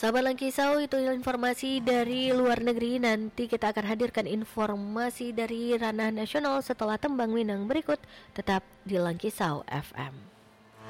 Sahabat Langkisau, itu informasi dari luar negeri. Nanti kita akan hadirkan informasi dari ranah nasional setelah tembang Minang berikut. Tetap di Langkisau FM.